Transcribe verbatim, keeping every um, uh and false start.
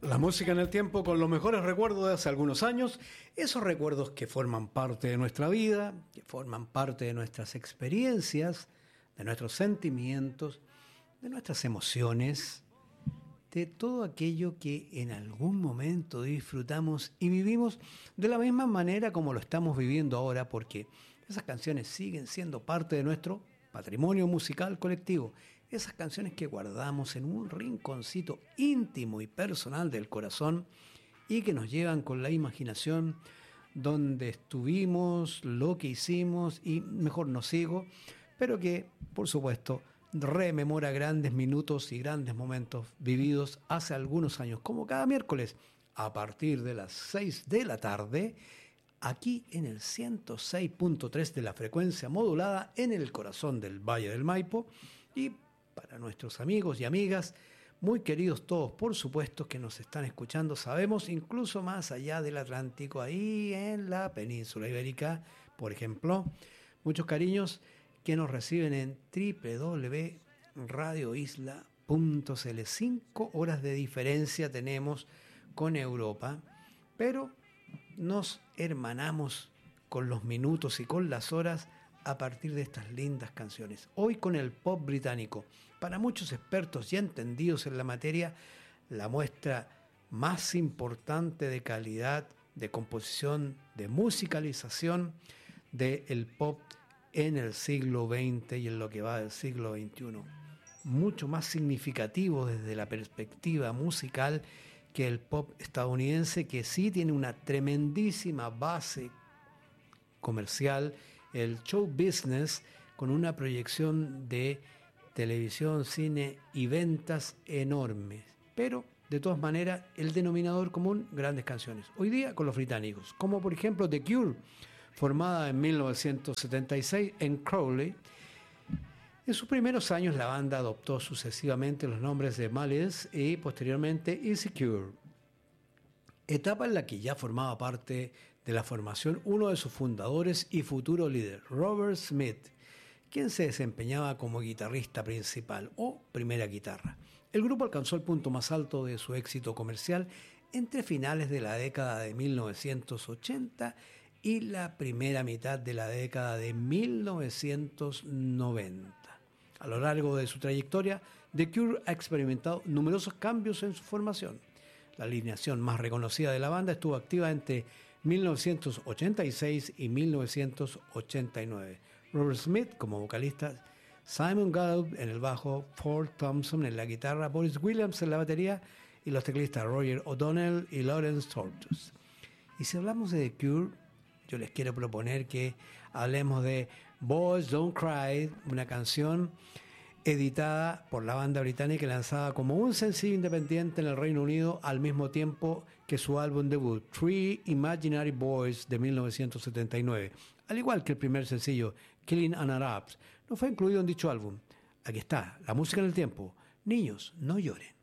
La música en el tiempo con los mejores recuerdos de hace algunos años, esos recuerdos que forman parte de nuestra vida, que forman parte de nuestras experiencias, de nuestros sentimientos, de nuestras emociones, de todo aquello que en algún momento disfrutamos y vivimos de la misma manera como lo estamos viviendo ahora, porque esas canciones siguen siendo parte de nuestro patrimonio musical colectivo. Esas canciones que guardamos en un rinconcito íntimo y personal del corazón y que nos llevan con la imaginación donde estuvimos, lo que hicimos y mejor no sigo, pero que, por supuesto, rememora grandes minutos y grandes momentos vividos hace algunos años, como cada miércoles, a partir de las seis de la tarde, aquí en el ciento seis punto tres de la frecuencia modulada en el corazón del Valle del Maipo. Y para nuestros amigos y amigas, muy queridos todos, por supuesto, que nos están escuchando, sabemos, incluso más allá del Atlántico, ahí en la península ibérica, por ejemplo, muchos cariños que nos reciben en doble u doble u doble u punto radio isla punto c l. Cinco horas de diferencia tenemos con Europa, pero nos hermanamos con los minutos y con las horas a partir de estas lindas canciones. Hoy con el pop británico, para muchos expertos y entendidos en la materia, la muestra más importante de calidad, de composición, de musicalización del pop en el siglo veinte y en lo que va del siglo veintiuno. Mucho más significativo desde la perspectiva musical que el pop estadounidense, que sí tiene una tremendísima base comercial, el show business, con una proyección de televisión, cine y ventas enormes. Pero, de todas maneras, el denominador común, grandes canciones. Hoy día con los británicos, como por ejemplo The Cure, formada en mil novecientos setenta y seis en Crawley. En sus primeros años la banda adoptó sucesivamente los nombres de Malice y posteriormente Insecure, etapa en la que ya formaba parte de la formación uno de sus fundadores y futuro líder, Robert Smith, quien se desempeñaba como guitarrista principal o primera guitarra. El grupo alcanzó el punto más alto de su éxito comercial entre finales de la década de mil novecientos ochenta y la primera mitad de la década de mil novecientos noventa. A lo largo de su trayectoria, The Cure ha experimentado numerosos cambios en su formación. La alineación más reconocida de la banda estuvo activa entre mil novecientos ochenta y seis y mil novecientos ochenta y nueve. Robert Smith como vocalista, Simon Gallup en el bajo, Ford Thompson en la guitarra, Boris Williams en la batería y los teclistas Roger O'Donnell y Lawrence Tortus. Y si hablamos de The Cure, yo les quiero proponer que hablemos de Boys Don't Cry, una canción editada por la banda británica y lanzada como un sencillo independiente en el Reino Unido al mismo tiempo que su álbum debut, Three Imaginary Boys, de mil novecientos setenta y nueve. Al igual que el primer sencillo, Killing an Arab, no fue incluido en dicho álbum. Aquí está, la música en el tiempo. Niños, no lloren.